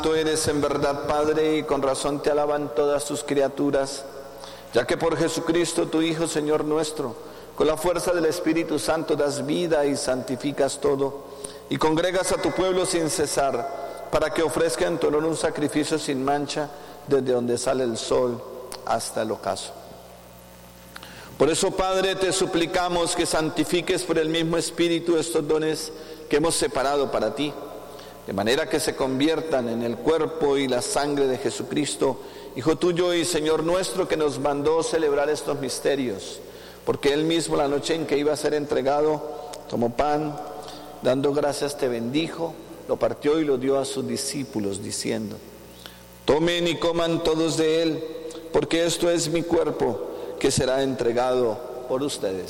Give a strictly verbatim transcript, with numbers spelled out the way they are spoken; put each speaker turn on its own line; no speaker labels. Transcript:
Tú eres en verdad Padre, y con razón te alaban todas tus criaturas, ya que por Jesucristo tu Hijo, Señor nuestro, con la fuerza del Espíritu Santo das vida y santificas todo, y congregas a tu pueblo sin cesar, para que ofrezca en tu honor un sacrificio sin mancha, desde donde sale el sol hasta el ocaso. Por eso, Padre, te suplicamos que santifiques por el mismo Espíritu estos dones que hemos separado para ti, de manera que se conviertan en el cuerpo y la sangre de Jesucristo, Hijo tuyo y Señor nuestro, que nos mandó celebrar estos misterios, porque Él mismo, la noche en que iba a ser entregado, tomó pan, dando gracias te bendijo, lo partió y lo dio a sus discípulos, diciendo: tomen y coman todos de Él, porque esto es mi cuerpo, que será entregado por ustedes.